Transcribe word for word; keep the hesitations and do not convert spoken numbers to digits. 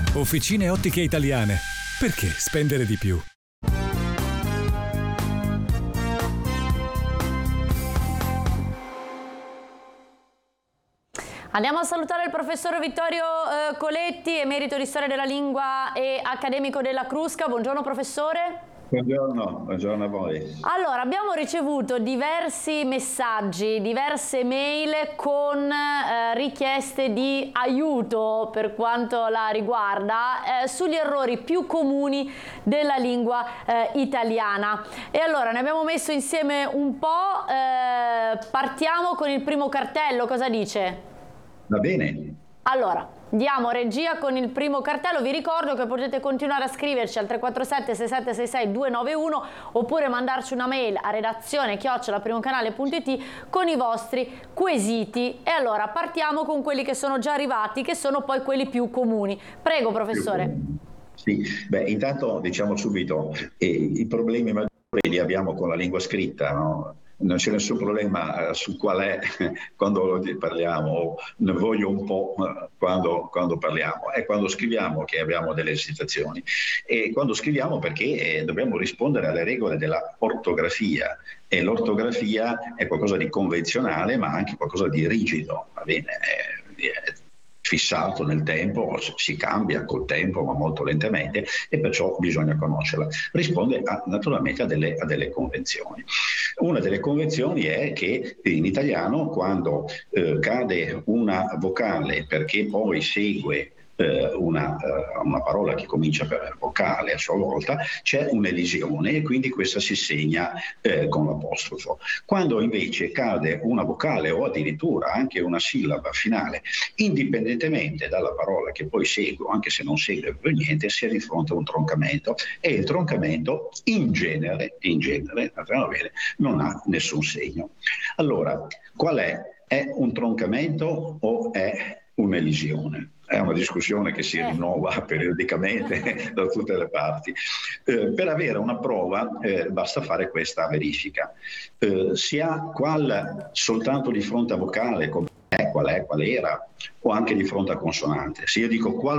Officine Ottiche Italiane. Perché spendere di più? Andiamo a salutare il professor Vittorio eh, Coletti, emerito di Storia della Lingua e accademico della Crusca. Buongiorno professore. Buongiorno, buongiorno a voi. Allora, abbiamo ricevuto diversi messaggi, diverse mail con eh, richieste di aiuto per quanto la riguarda eh, sugli errori più comuni della lingua eh, italiana. E allora ne abbiamo messo insieme un po', eh, partiamo con il primo cartello, cosa dice? Va bene. Allora, diamo regia con il primo cartello. Vi ricordo che potete continuare a scriverci al tre quattro sette sei sette sei sei due nove uno oppure mandarci una mail a redazione chiocciola primocanale punto it con i vostri quesiti. E allora partiamo con quelli che sono già arrivati, che sono poi quelli più comuni. Prego professore. Sì, beh, intanto diciamo subito, eh, i problemi maggiori li abbiamo con la lingua scritta, no? Non c'è nessun problema eh, su qual è quando parliamo, o ne voglio un po' quando, quando parliamo, è quando scriviamo che abbiamo delle esitazioni. E quando scriviamo perché eh, dobbiamo rispondere alle regole della ortografia, e l'ortografia è qualcosa di convenzionale ma anche qualcosa di rigido, va bene? È, è, fissato nel tempo, si cambia col tempo ma molto lentamente e perciò bisogna conoscerla. Risponde a, naturalmente a delle, a delle convenzioni. Una delle convenzioni è che in italiano quando eh, cade una vocale perché poi segue Una, una parola che comincia per vocale a sua volta, c'è un'elisione e quindi questa si segna eh, con l'apostrofo. Quando invece cade una vocale o addirittura anche una sillaba finale, indipendentemente dalla parola che poi segue, anche se non segue per niente, si è di fronte a un troncamento e il troncamento in genere, in genere non ha nessun segno. Allora, qual è? È un troncamento o è un'elisione? È una discussione che si rinnova periodicamente da tutte le parti. Eh, per avere una prova eh, basta fare questa verifica. Eh, si ha qual soltanto di fronte a vocale, qual è, qual è, qual era, o anche di fronte a consonante. Se io dico qual